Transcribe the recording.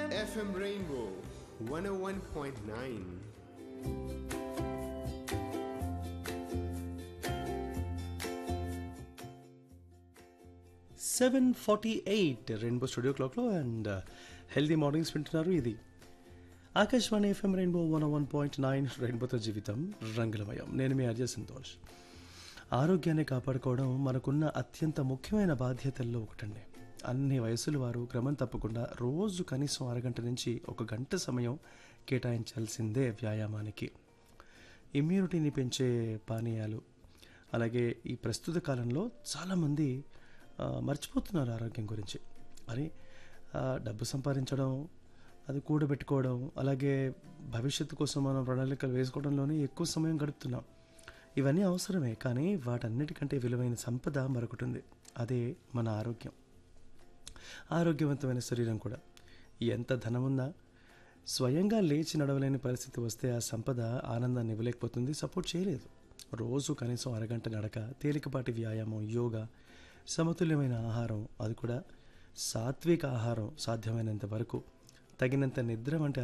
FM Rainbow 101.9. 7:48 rainbow studio క్లాక్లో and healthy mornings వింటున్నారు. ఇది ఆకాశవాణి ఎఫ్ఎం రెయిన్బో 101.9 రెయిన్బోతో జీవితం రంగులమయం. నేను మీ అజయ్ సంతోష్. ఆరోగ్యాన్ని కాపాడుకోవడం మనకున్న అత్యంత ముఖ్యమైన బాధ్యతల్లో ఒకటండి. అన్ని వయసుల వారు క్రమం తప్పకుండా రోజు కనీసం అరగంట నుంచి ఒక గంట సమయం కేటాయించాల్సిందే వ్యాయామానికి. ఇమ్యూనిటీని పెంచే పానీయాలు, అలాగే ఈ ప్రస్తుత కాలంలో చాలామంది మర్చిపోతున్నారు ఆరోగ్యం గురించి. మరి డబ్బు సంపాదించడం, అది కూడబెట్టుకోవడం, అలాగే భవిష్యత్తు కోసం మనం ప్రణాళికలు వేసుకోవడంలోనే ఎక్కువ సమయం గడుపుతున్నాం. ఇవన్నీ అవసరమే, కానీ వాటన్నిటికంటే విలువైన సంపద మరొకటి ఉంది. అదే మన ఆరోగ్యం. ఆరోగ్యవంతమైన శరీరం కూడా. ఎంత ధనమున్నా స్వయంగా లేచి నడవలేని పరిస్థితి వస్తే ఆ సంపద ఆనందాన్ని ఇవ్వలేకపోతుంది, సపోర్ట్ చేయలేదు. రోజు కనీసం అరగంట నడక, తేలికపాటి వ్యాయామం, యోగా, సమతుల్యమైన ఆహారం, అది కూడా సాత్విక ఆహారం, సాధ్యమైనంత వరకు తగినంత నిద్ర వంటి